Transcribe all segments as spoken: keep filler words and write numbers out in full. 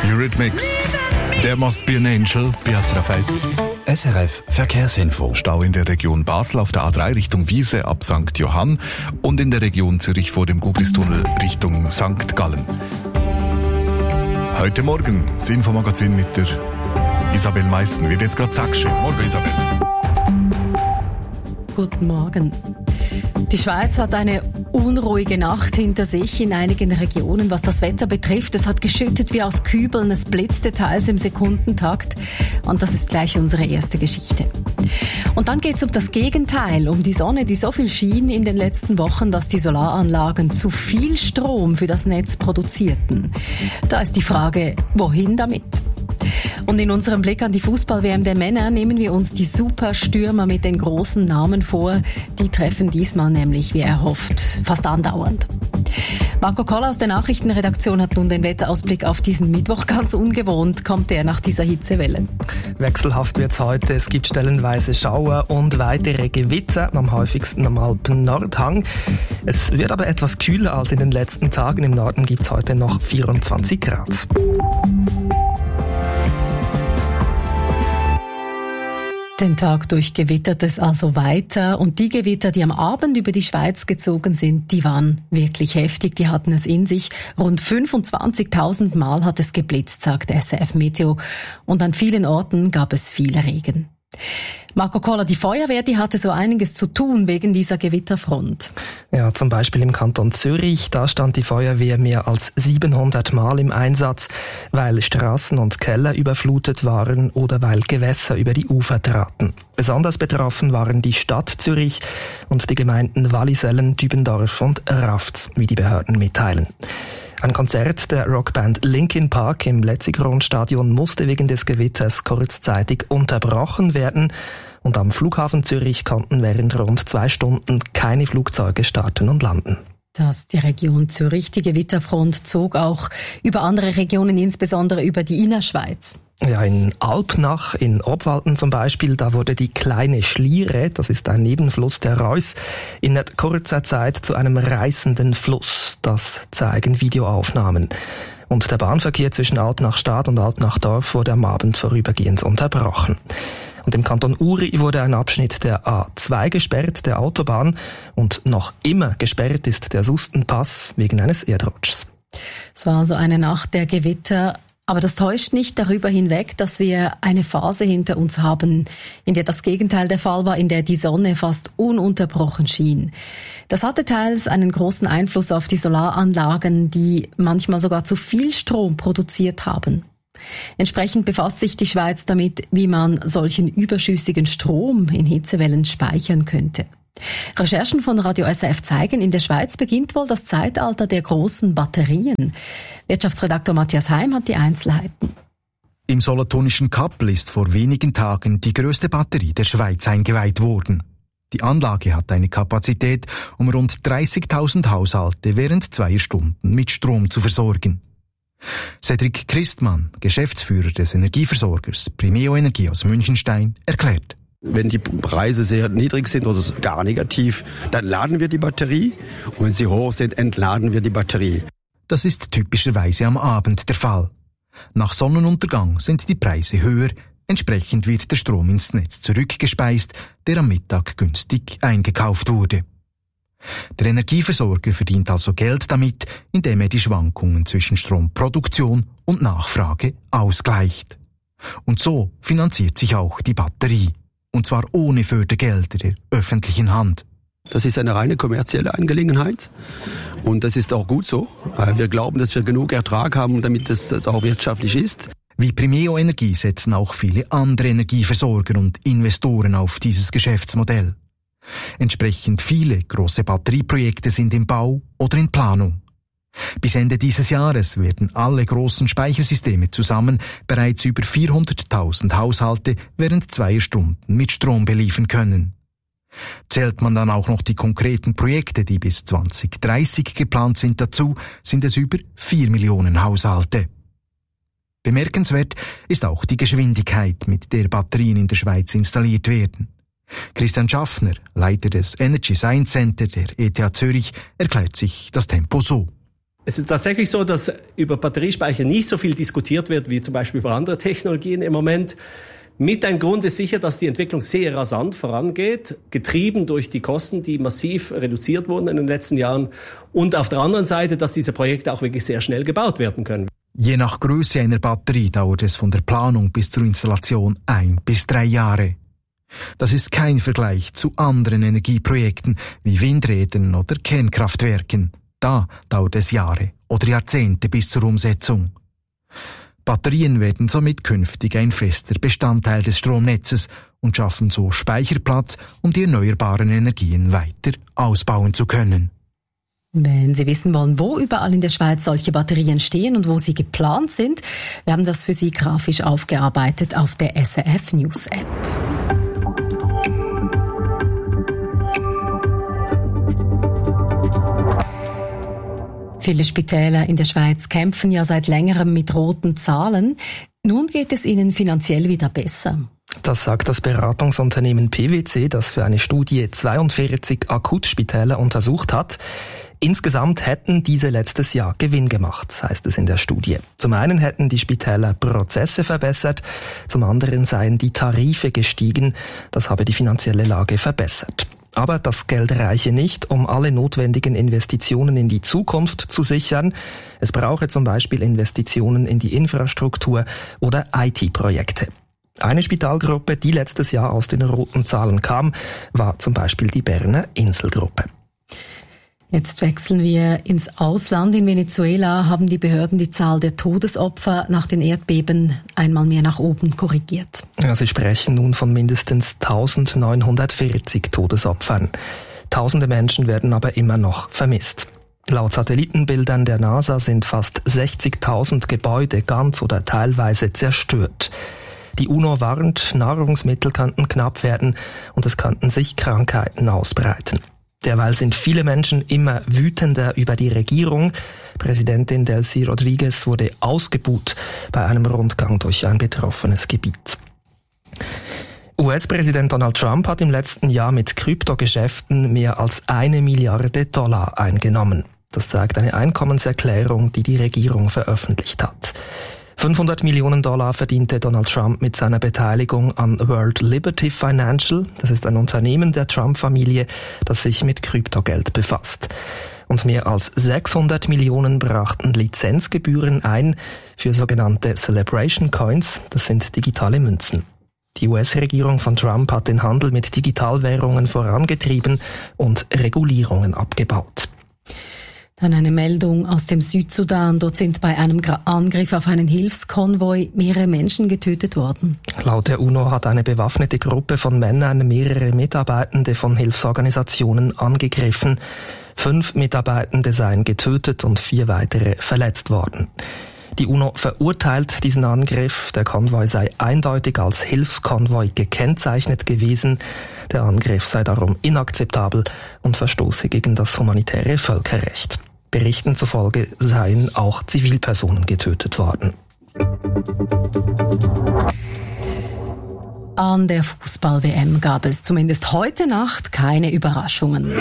Eurythmics. There must be an angel bei S R F eins. S R F Verkehrsinfo. Stau in der Region Basel auf der A drei Richtung Wiese ab Sankt Johann und in der Region Zürich vor dem Gubristunnel Richtung Sankt Gallen. Heute Morgen das Infomagazin mit der Isabel Meissen. Wird jetzt gerade sechs. Morgen, Isabel. Guten Morgen. Die Schweiz hat eine unruhige Nacht hinter sich in einigen Regionen, was das Wetter betrifft. Es hat geschüttet wie aus Kübeln, es blitzte teils im Sekundentakt. Und das ist gleich unsere erste Geschichte. Und dann geht es um das Gegenteil, um die Sonne, die so viel schien in den letzten Wochen, dass die Solaranlagen zu viel Strom für das Netz produzierten. Da ist die Frage, wohin damit? Und in unserem Blick an die Fußball-W M der Männer nehmen wir uns die Superstürmer mit den großen Namen vor. Die treffen diesmal nämlich, wie erhofft, fast andauernd. Marco Koller aus der Nachrichtenredaktion hat nun den Wetterausblick auf diesen Mittwoch. Ganz ungewohnt kommt er nach dieser Hitzewelle. Wechselhaft wird's heute. Es gibt stellenweise Schauer und weitere Gewitter, am häufigsten am Alpen-Nordhang. Es wird aber etwas kühler als in den letzten Tagen. Im Norden gibt's heute noch vierundzwanzig Grad. Den Tag durch gewittert es also weiter und die Gewitter, die am Abend über die Schweiz gezogen sind, die waren wirklich heftig, die hatten es in sich. Rund fünfundzwanzigtausend Mal hat es geblitzt, sagt S R F Meteo, und an vielen Orten gab es viel Regen. Marco Koller, die Feuerwehr, die hatte so einiges zu tun wegen dieser Gewitterfront. Ja, zum Beispiel im Kanton Zürich, da stand die Feuerwehr mehr als siebenhundert Mal im Einsatz, weil Straßen und Keller überflutet waren oder weil Gewässer über die Ufer traten. Besonders betroffen waren die Stadt Zürich und die Gemeinden Wallisellen, Dübendorf und Rafts, wie die Behörden mitteilen. Ein Konzert der Rockband Linkin Park im Letzigrund-Stadion musste wegen des Gewitters kurzzeitig unterbrochen werden und am Flughafen Zürich konnten während rund zwei Stunden keine Flugzeuge starten und landen. Das die Region Zürich. Die Gewitterfront zog auch über andere Regionen, insbesondere über die Innerschweiz. Ja, in Alpnach, in Obwalden zum Beispiel, da wurde die kleine Schliere, das ist ein Nebenfluss der Reuss, in kurzer Zeit zu einem reißenden Fluss. Das zeigen Videoaufnahmen. Und der Bahnverkehr zwischen Alpnach-Stadt und Alpnach-Dorf wurde am Abend vorübergehend unterbrochen. Und im Kanton Uri wurde ein Abschnitt der A zwei gesperrt, der Autobahn, und noch immer gesperrt ist der Sustenpass wegen eines Erdrutschs. Es war also eine Nacht der Gewitter. Aber das täuscht nicht darüber hinweg, dass wir eine Phase hinter uns haben, in der das Gegenteil der Fall war, in der die Sonne fast ununterbrochen schien. Das hatte teils einen großen Einfluss auf die Solaranlagen, die manchmal sogar zu viel Strom produziert haben. Entsprechend befasst sich die Schweiz damit, wie man solchen überschüssigen Strom in Hitzewellen speichern könnte. Recherchen von Radio S R F zeigen, in der Schweiz beginnt wohl das Zeitalter der großen Batterien. Wirtschaftsredaktor Matthias Heim hat die Einzelheiten. Im solothurnischen Kappel ist vor wenigen Tagen die grösste Batterie der Schweiz eingeweiht worden. Die Anlage hat eine Kapazität, um rund dreißigtausend Haushalte während zweier Stunden mit Strom zu versorgen. Cedric Christmann, Geschäftsführer des Energieversorgers Primeo Energie aus Münchenstein, erklärt: Wenn die Preise sehr niedrig sind oder gar negativ, dann laden wir die Batterie. Und wenn sie hoch sind, entladen wir die Batterie. Das ist typischerweise am Abend der Fall. Nach Sonnenuntergang sind die Preise höher. Entsprechend wird der Strom ins Netz zurückgespeist, der am Mittag günstig eingekauft wurde. Der Energieversorger verdient also Geld damit, indem er die Schwankungen zwischen Stromproduktion und Nachfrage ausgleicht. Und so finanziert sich auch die Batterie. Und zwar ohne Fördergelder der öffentlichen Hand. Das ist eine reine kommerzielle Angelegenheit. Und das ist auch gut so. Wir glauben, dass wir genug Ertrag haben, damit es das auch wirtschaftlich ist. Wie Primeo Energie setzen auch viele andere Energieversorger und Investoren auf dieses Geschäftsmodell. Entsprechend viele große Batterieprojekte sind im Bau oder in Planung. Bis Ende dieses Jahres werden alle großen Speichersysteme zusammen bereits über vierhunderttausend Haushalte während zweier Stunden mit Strom beliefern können. Zählt man dann auch noch die konkreten Projekte, die bis zwanzig dreißig geplant sind, dazu, sind es über vier Millionen Haushalte. Bemerkenswert ist auch die Geschwindigkeit, mit der Batterien in der Schweiz installiert werden. Christian Schaffner, Leiter des Energy Science Center der E T H Zürich, erklärt sich das Tempo so. Es ist tatsächlich so, dass über Batteriespeicher nicht so viel diskutiert wird, wie zum Beispiel über andere Technologien im Moment. Mit ein Grund ist sicher, dass die Entwicklung sehr rasant vorangeht, getrieben durch die Kosten, die massiv reduziert wurden in den letzten Jahren. Und auf der anderen Seite, dass diese Projekte auch wirklich sehr schnell gebaut werden können. Je nach Größe einer Batterie dauert es von der Planung bis zur Installation ein bis drei Jahre. Das ist kein Vergleich zu anderen Energieprojekten wie Windrädern oder Kernkraftwerken. Da dauert es Jahre oder Jahrzehnte bis zur Umsetzung. Batterien werden somit künftig ein fester Bestandteil des Stromnetzes und schaffen so Speicherplatz, um die erneuerbaren Energien weiter ausbauen zu können. Wenn Sie wissen wollen, wo überall in der Schweiz solche Batterien stehen und wo sie geplant sind, wir haben das für Sie grafisch aufgearbeitet auf der S R F News App. Viele Spitäler in der Schweiz kämpfen ja seit längerem mit roten Zahlen. Nun geht es ihnen finanziell wieder besser. Das sagt das Beratungsunternehmen P W C, das für eine Studie zweiundvierzig Akutspitäler untersucht hat. Insgesamt hätten diese letztes Jahr Gewinn gemacht, heißt es in der Studie. Zum einen hätten die Spitäler Prozesse verbessert, zum anderen seien die Tarife gestiegen. Das habe die finanzielle Lage verbessert. Aber das Geld reiche nicht, um alle notwendigen Investitionen in die Zukunft zu sichern. Es brauche zum Beispiel Investitionen in die Infrastruktur oder I T-Projekte. Eine Spitalgruppe, die letztes Jahr aus den roten Zahlen kam, war zum Beispiel die Berner Inselgruppe. Jetzt wechseln wir ins Ausland. In Venezuela haben die Behörden die Zahl der Todesopfer nach den Erdbeben einmal mehr nach oben korrigiert. Ja, sie sprechen nun von mindestens eintausendneunhundertvierzig Todesopfern. Tausende Menschen werden aber immer noch vermisst. Laut Satellitenbildern der NASA sind fast sechzigtausend Gebäude ganz oder teilweise zerstört. Die UNO warnt, Nahrungsmittel könnten knapp werden und es könnten sich Krankheiten ausbreiten. Derweil sind viele Menschen immer wütender über die Regierung. Präsidentin Delcy Rodriguez wurde ausgebuht bei einem Rundgang durch ein betroffenes Gebiet. U S-Präsident Donald Trump hat im letzten Jahr mit Kryptogeschäften mehr als eine Milliarde Dollar eingenommen. Das zeigt eine Einkommenserklärung, die die Regierung veröffentlicht hat. fünfhundert Millionen Dollar verdiente Donald Trump mit seiner Beteiligung an World Liberty Financial. Das ist ein Unternehmen der Trump-Familie, das sich mit Kryptogeld befasst. Und mehr als sechshundert Millionen brachten Lizenzgebühren ein für sogenannte Celebration Coins. Das sind digitale Münzen. Die U S-Regierung von Trump hat den Handel mit Digitalwährungen vorangetrieben und Regulierungen abgebaut. Dann eine Meldung aus dem Südsudan. Dort sind bei einem Angriff auf einen Hilfskonvoi mehrere Menschen getötet worden. Laut der UNO hat eine bewaffnete Gruppe von Männern mehrere Mitarbeitende von Hilfsorganisationen angegriffen. Fünf Mitarbeitende seien getötet und vier weitere verletzt worden. Die UNO verurteilt diesen Angriff. Der Konvoi sei eindeutig als Hilfskonvoi gekennzeichnet gewesen. Der Angriff sei darum inakzeptabel und verstoße gegen das humanitäre Völkerrecht. Berichten zufolge seien auch Zivilpersonen getötet worden. An der Fußball-W M gab es zumindest heute Nacht keine Überraschungen.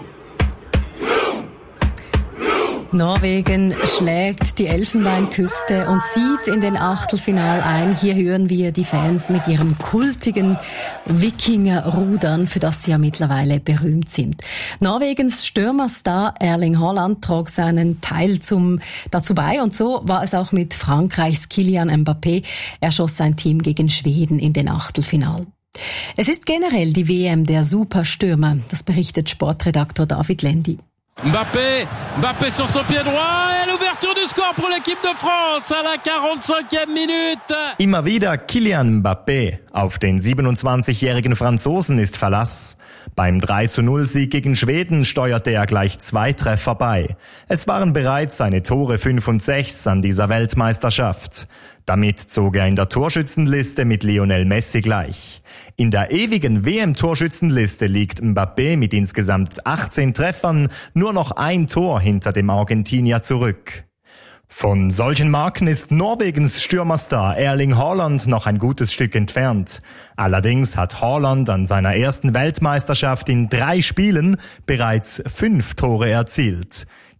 Norwegen schlägt die Elfenbeinküste und zieht in den Achtelfinal ein. Hier hören wir die Fans mit ihrem kultigen Wikinger-Rudern, für das sie ja mittlerweile berühmt sind. Norwegens Stürmerstar Erling Haaland trug seinen Teil zum, dazu bei und so war es auch mit Frankreichs Kylian Mbappé. Er schoss sein Team gegen Schweden in den Achtelfinal. Es ist generell die W M der Superstürmer, das berichtet Sportredaktor David Lendi. Mbappé, Mbappé sur son pied droit et l'ouverture du score pour l'équipe de France à la quarante-cinquième Minute. Immer wieder Kylian Mbappé. Auf den siebenundzwanzigjährigen Franzosen ist Verlass. Beim drei zu null Sieg gegen Schweden steuerte er gleich zwei Treffer bei. Es waren bereits seine Tore fünf und sechs an dieser Weltmeisterschaft. Damit zog er in der Torschützenliste mit Lionel Messi gleich. In der ewigen W M-Torschützenliste liegt Mbappé mit insgesamt achtzehn Treffern nur noch ein Tor hinter dem Argentinier zurück. Von solchen Marken ist Norwegens Stürmerstar Erling Haaland noch ein gutes Stück entfernt. Allerdings hat Haaland an seiner ersten Weltmeisterschaft in drei Spielen bereits fünf Tore erzielt.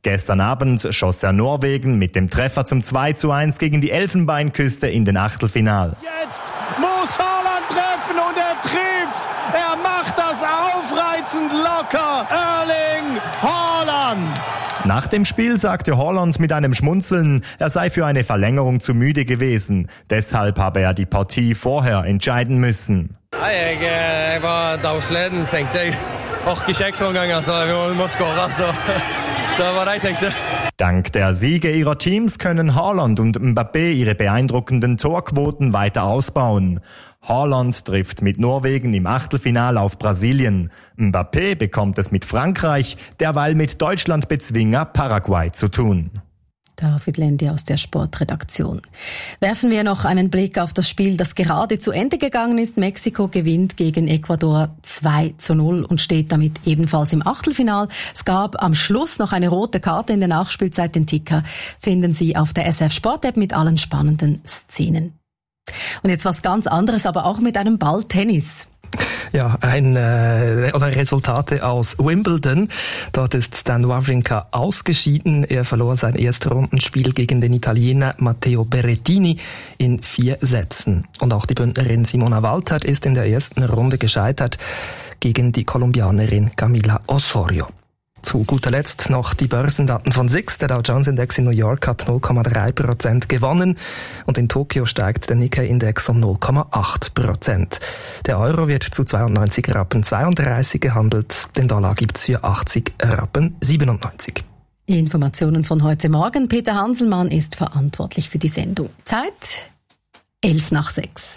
Gestern Abend schoss er Norwegen mit dem Treffer zum zwei zu eins gegen die Elfenbeinküste in den Achtelfinal. Jetzt muss Haaland treffen und er trifft. Er macht das aufreizend locker. Erling Haaland. Nach dem Spiel sagte Haaland mit einem Schmunzeln, er sei für eine Verlängerung zu müde gewesen. Deshalb habe er die Partie vorher entscheiden müssen. Jeg, jeg var dagsleden, tenkte jeg. Orker ikke ekstra omganger, så vi må skåre. Så, så det var det jeg tenkte. Dank der Siege ihrer Teams können Haaland und Mbappé ihre beeindruckenden Torquoten weiter ausbauen. Haaland trifft mit Norwegen im Achtelfinale auf Brasilien. Mbappé bekommt es mit Frankreich, derweil mit Deutschland-Bezwinger Paraguay zu tun. David Lendi aus der Sportredaktion. Werfen wir noch einen Blick auf das Spiel, das gerade zu Ende gegangen ist. Mexiko gewinnt gegen Ecuador zwei zu null und steht damit ebenfalls im Achtelfinal. Es gab am Schluss noch eine rote Karte in der Nachspielzeit. Den Ticker finden Sie auf der S R F Sport App mit allen spannenden Szenen. Und jetzt was ganz anderes, aber auch mit einem Ball Tennis. Ja, ein äh, oder Resultate aus Wimbledon. Dort ist Stan Wawrinka ausgeschieden. Er verlor sein Erstrundenspiel gegen den Italiener Matteo Berrettini in vier Sätzen. Und auch die Bündnerin Simona Waltert ist in der ersten Runde gescheitert gegen die Kolumbianerin Camila Osorio. Zu guter Letzt noch die Börsendaten von S I X. Der Dow Jones Index in New York hat null Komma drei Prozent gewonnen und in Tokio steigt der Nikkei-Index um null Komma acht Prozent. Der Euro wird zu zweiundneunzig Rappen zweiunddreißig gehandelt, den Dollar gibt's für achtzig Rappen siebenundneunzig. Informationen von heute Morgen. Peter Hanselmann ist verantwortlich für die Sendung. Zeit elf nach sechs.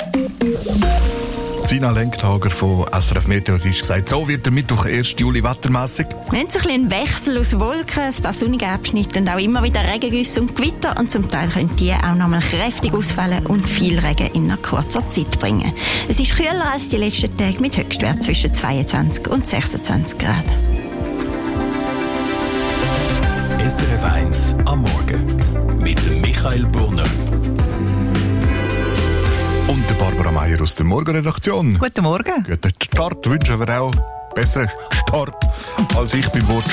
Sina Lenktager von S R F Meteor hat gesagt, so wird der Mittwoch, ersten Juli wettermässig. Wir haben so ein bisschen einen Wechsel aus Wolken, ein paar sonnige Abschnitte und auch immer wieder Regengüsse und Gewitter. Und zum Teil können die auch nochmal kräftig ausfallen und viel Regen in einer kurzer Zeit bringen. Es ist kühler als die letzten Tage mit Höchstwert zwischen zweiundzwanzig und sechsundzwanzig Grad. S R F eins am Morgen mit Michael Brunner. Und der Barbara Meier aus der Morgenredaktion. Guten Morgen. Guten Start, wünschen wir auch besseren Start als ich beim Wort